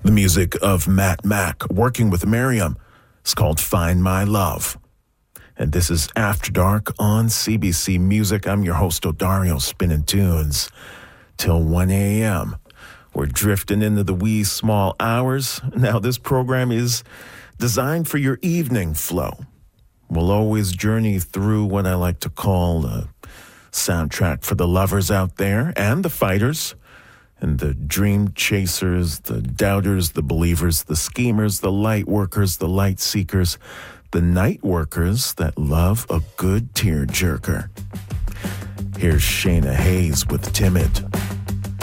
The music of Matt Mack working with Miriam. It's called Find My Love. And this is After Dark on CBC Music. I'm your host, Odario, spinning tunes till 1 a.m. We're drifting into the wee small hours. Now, this program is designed for your evening flow. We'll always journey through what I like to call a soundtrack for the lovers out there and the fighters and the dream chasers, the doubters, the believers, the schemers, the light workers, the light seekers, the night workers that love a good tear jerker. Here's Shayna Hayes with Timid.